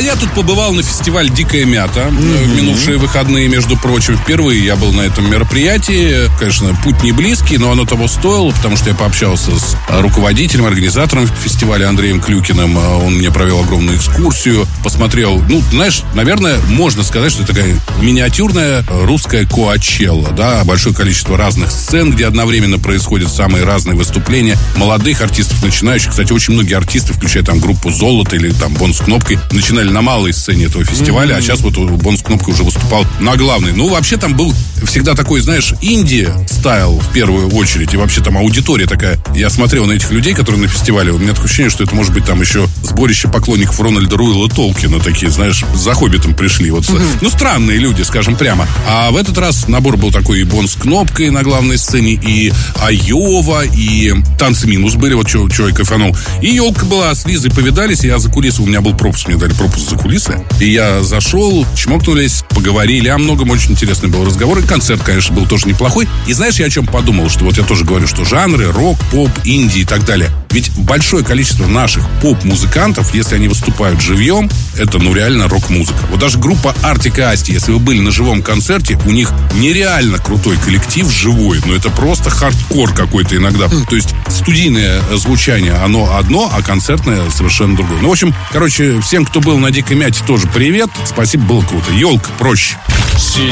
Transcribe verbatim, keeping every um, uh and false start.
я тут побывал на фестиваль «Дикая мята» mm-hmm. в минувшие выходные, между прочим. Впервые я был на этом мероприятии. Конечно, путь не близкий, но оно того стоило, потому что я пообщался с руководителем, организатором фестиваля Андреем Клюкиным. Он мне провел огромную экскурсию, посмотрел, ну, знаешь, наверное, можно сказать, что это такая миниатюрная русская Коачелла, да, большое количество разных сцен, где одновременно происходят самые разные выступления молодых артистов, начинающих. Кстати, очень многие артисты, включая там группу «Золото» или там «Бон с кнопкой», начинали на малой сцене этого фестиваля, mm-hmm. а сейчас вот «Бон с кнопкой» уже выступал на главной. Ну, вообще там был всегда такой, знаешь, инди-стайл в первую очередь, и вообще там аудитория такая. Я смотрел на этих людей, которые на фестивале, у меня такое ощущение, что это может быть там еще сборище поклонников Рональда Руэлла Толкина, такие, знаешь, за «Хоббитом» пришли. Вот, mm-hmm. ну, странные люди, скажем прямо. А в этот раз набор был такой: и «Бон с кнопкой» на главной сцене, и Айова, и «Танцы минус» были, вот что я кайфанул. И «Елка» была, с Лизой повидались, я за кулисы, у меня был пропуск, мне дали пропуск за кулисы. И я зашел, чмокнулись, поговорили о многом, очень интересный был разговор. И концерт, конечно, был тоже неплохой. И знаешь, я о чем подумал? Что вот я тоже говорю, что жанры, рок, поп, инди и так далее. Ведь большое количество наших поп-музыкантов, если они выступают живьем, это, ну, реально рок-музыка. Вот даже группа Артик и Асти, если вы были на живом концерте, у них нереально крутой коллектив живой. Но это просто хардкор какой-то иногда. То есть студийное звучание, оно одно, а концертное совершенно другое. Ну, в общем, короче, всем, кто был на «Дикой мяте», тоже привет. Спасибо, было круто. «Елка» проще.